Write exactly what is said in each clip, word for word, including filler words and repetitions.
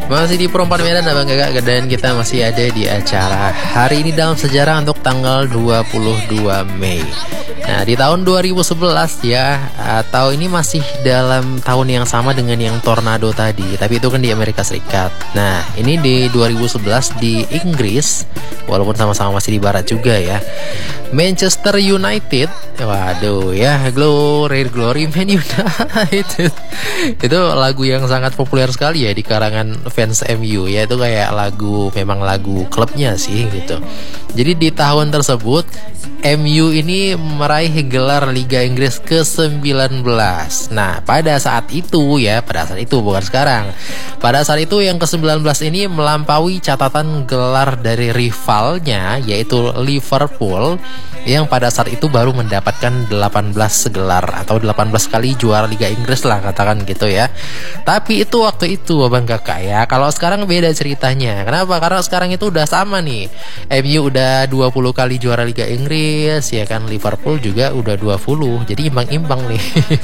Masih di Pro empat Medan Abang Kakak, dan kita masih ada di acara Hari Ini Dalam Sejarah untuk tanggal dua puluh dua Mei. Nah, di tahun dua ribu sebelas ya, atau ini masih dalam tahun yang sama dengan yang tornado tadi, tapi itu kan di Amerika Serikat. Nah, ini di dua ribu sebelas di Inggris, walaupun sama-sama masih di barat juga ya. Manchester United, waduh ya, Glory Glory Man United. Itu lagu yang sangat populer sekali ya di karangan fans M U ya, itu kayak lagu, memang lagu klubnya sih gitu. Jadi di tahun tersebut M U ini meraih gelar Liga Inggris ke sembilan belas. Nah, pada saat itu ya, pada saat itu bukan sekarang. Pada saat itu yang ke sembilan belas ini melampaui catatan gelar dari rivalnya, yaitu Liverpool, yang pada saat itu baru mendapatkan delapan belas gelar atau delapan belas kali juara Liga Inggris lah, katakan gitu ya. Tapi itu waktu itu Abang Kakak ya. Kalau sekarang beda ceritanya. Kenapa? Karena sekarang itu udah sama nih. M U udah dua puluh kali juara Liga Inggris ya kan, Liverpool juga udah dua puluh. Jadi imbang-imbang nih.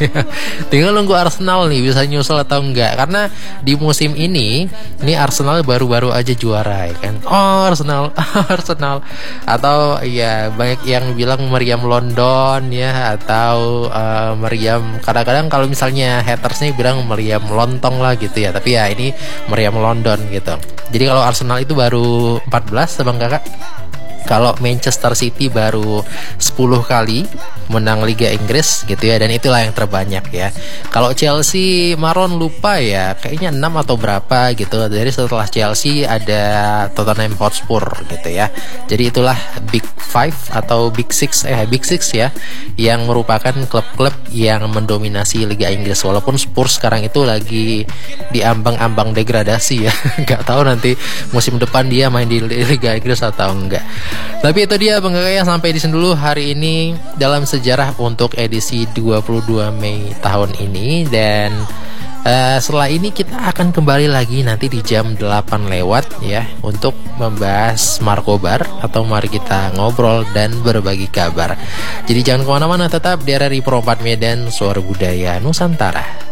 Tinggal nunggu Arsenal nih bisa nyusul atau enggak. Karena di musim ini ini Arsenal baru-baru aja juara ya kan. Oh, Arsenal, Arsenal. Atau ya banyak yang bilang meriam London ya, atau uh, meriam, kadang-kadang kalau misalnya hatersnya bilang meriam lontong lah gitu ya. Tapi ya ini meriam London gitu. Jadi kalau Arsenal itu baru empat belas Abang Kakak. Kalau Manchester City baru sepuluh kali menang Liga Inggris gitu ya, dan itulah yang terbanyak ya. Kalau Chelsea Maron lupa ya, kayaknya enam atau berapa gitu. Jadi setelah Chelsea ada Tottenham Hotspur gitu ya. Jadi itulah Big Five atau Big Six eh Big Six ya, yang merupakan klub-klub yang mendominasi Liga Inggris. Walaupun Spurs sekarang itu lagi di ambang-ambang degradasi ya. Gak tahu nanti musim depan dia main di Liga Inggris atau enggak. Tapi itu dia Bang Kakak ya, sampai di sini dulu hari ini dalam sejarah untuk edisi dua puluh dua Mei tahun ini. Dan uh, setelah ini kita akan kembali lagi nanti di jam delapan lewat ya, untuk membahas Markobar atau Mari Kita Ngobrol dan Berbagi Kabar. Jadi jangan kemana-mana, tetap di R R I Pro empat Medan, Suara Budaya Nusantara.